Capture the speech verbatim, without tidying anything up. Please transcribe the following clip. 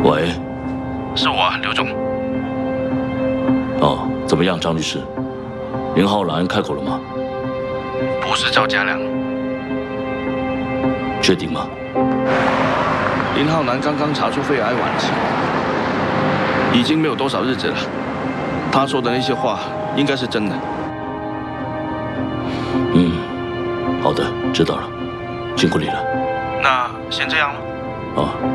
喂， 是我，刘总。 哦，怎么样，张律师？林浩然开口了吗？ 不是赵家良。 确定吗？ 林浩南刚刚查出肺癌晚期，已经没有多少日子了。他说的那些话应该是真的。 嗯，好的，知道了，辛苦你了。 那先这样了。 啊。